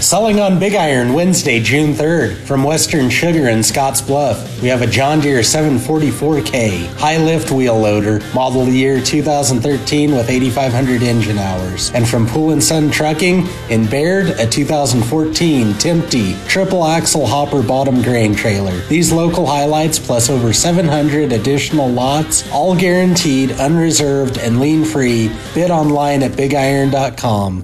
Selling on Big Iron Wednesday, June 3rd from Western Sugar in Scotts Bluff. We have a John Deere 744K high lift wheel loader, model year 2013 with 8,500 engine hours. And from Pool & Son Trucking in Baird, a 2014 Tempty triple axle hopper bottom grain trailer. These local highlights plus over 700 additional lots, all guaranteed, unreserved, and lien free. Bid online at bigiron.com.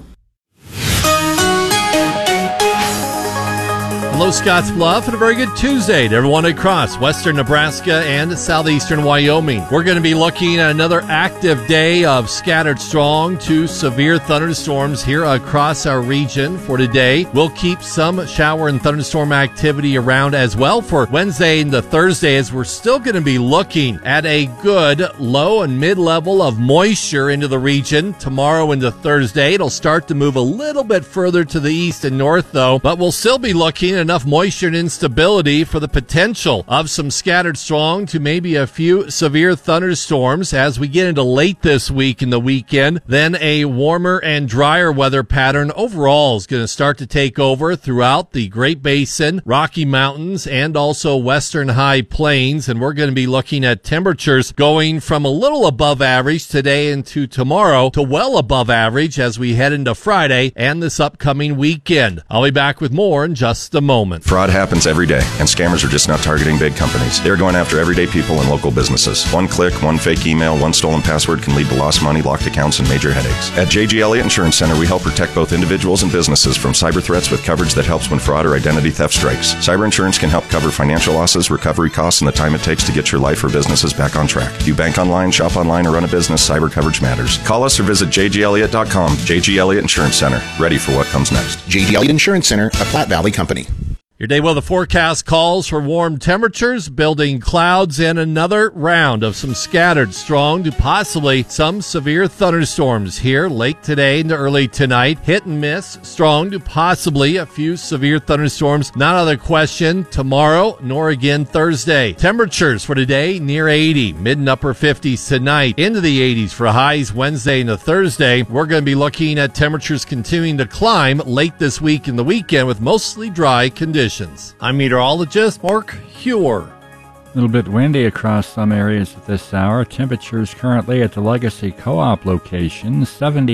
Hello, Scotts Bluff, and a very good Tuesday to everyone across western Nebraska and southeastern Wyoming. We're going to be looking at another active day of scattered strong to severe thunderstorms here across our region for today. We'll keep some shower and thunderstorm activity around as well for Wednesday into Thursday, as we're still going to be looking at a good low and mid-level of moisture into the region tomorrow into Thursday. It'll start to move a little bit further to the east and north, though, but we'll still be looking at enough moisture and instability for the potential of some scattered strong to maybe a few severe thunderstorms as we get into late this week and the weekend. Then a warmer and drier weather pattern overall is going to start to take over throughout the Great Basin, Rocky Mountains, and also western high plains. And we're going to be looking at temperatures going from a little above average today into tomorrow to well above average as we head into Friday and this upcoming weekend. I'll be back with more in just a moment. Fraud happens every day, and scammers are just not targeting big companies. They're going after everyday people and local businesses. One click, one fake email, one stolen password can lead to lost money, locked accounts, and major headaches. At J.G. Elliott Insurance Center, we help protect both individuals and businesses from cyber threats with coverage that helps when fraud or identity theft strikes. Cyber insurance can help cover financial losses, recovery costs, and the time it takes to get your life or businesses back on track. If you bank online, shop online, or run a business, cyber coverage matters. Call us or visit jgelliott.com. J.G. Elliott Insurance Center. Ready for what comes next. J.G. Elliott Insurance Center, a Platte Valley company. Your day weather forecast calls for warm temperatures, building clouds, and another round of some scattered strong to possibly some severe thunderstorms here late today into early tonight. Hit and miss, strong to possibly a few severe thunderstorms. Not out of the question tomorrow, nor again Thursday. Temperatures for today near 80, mid and upper 50s tonight, into the 80s for highs Wednesday into Thursday. We're going to be looking at temperatures continuing to climb late this week and the weekend with mostly dry conditions. I'm meteorologist Mark Huer. A little bit windy across some areas at this hour. Temperatures currently at the Legacy Co-op location,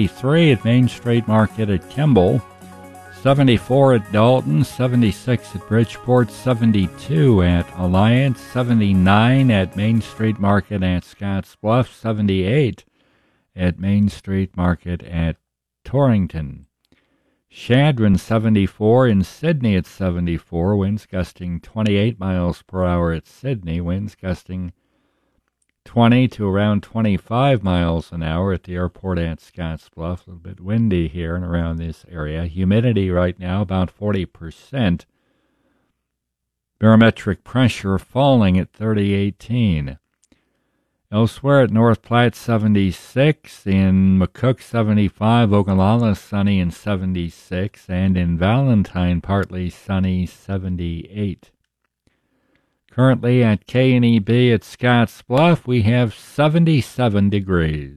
73 at Main Street Market at Kimball, 74 at Dalton, 76 at Bridgeport, 72 at Alliance, 79 at Main Street Market at Scotts Bluff, 78 at Main Street Market at Torrington. Chadron 74, in Sydney at 74, winds gusting 28 miles per hour at Sydney, winds gusting 20 to around 25 miles an hour at the airport at Scotts Bluff. A little bit windy here and around this area. Humidity right now about 40%. Barometric pressure falling at 3018. Elsewhere at North Platte, 76, in McCook, 75, Ogallala, sunny and 76, and in Valentine, partly sunny, 78. Currently at K&EB at Scotts Bluff, we have 77 degrees.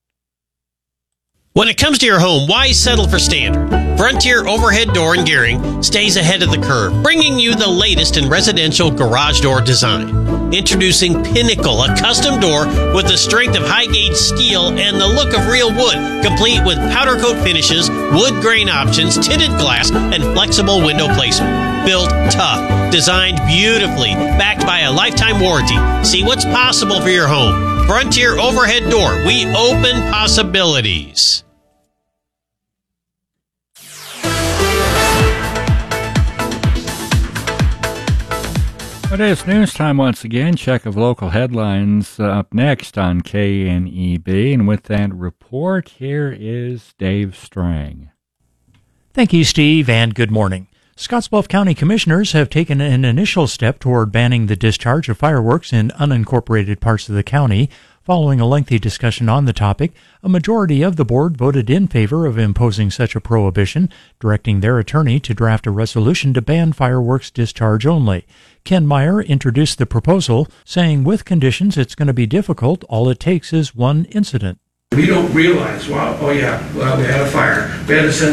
When it comes to your home, why settle for standard? Frontier Overhead Door and Gearing stays ahead of the curve, bringing you the latest in residential garage door design. Introducing Pinnacle, a custom door with the strength of high-gauge steel and the look of real wood, complete with powder coat finishes, wood grain options, tinted glass, and flexible window placement. Built tough, designed beautifully, backed by a lifetime warranty. See what's possible for your home. Frontier Overhead Door. We open possibilities. It is news time once again. Check of local headlines up next on KNEB. And with that report, here is Dave Strang. Thank you, Steve, and good morning. Scottsbluff County Commissioners have taken an initial step toward banning the discharge of fireworks in unincorporated parts of the county. Following a lengthy discussion on the topic, a majority of the board voted in favor of imposing such a prohibition, directing their attorney to draft a resolution to ban fireworks discharge only. Ken Meyer introduced the proposal, saying with conditions it's going to be difficult. All it takes is one incident. We don't realize, well, we had a fire. We had to send